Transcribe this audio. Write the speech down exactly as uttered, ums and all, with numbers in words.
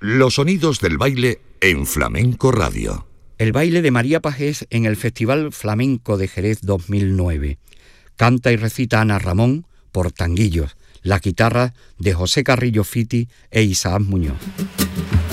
Los sonidos del baile en Flamenco Radio. El baile de María Pajés en el Festival Flamenco de Jerez dos mil nueve. Canta y recita Ana Ramón por Tanguillos, la guitarra de José Carrillo Fiti e Isaac Muñoz.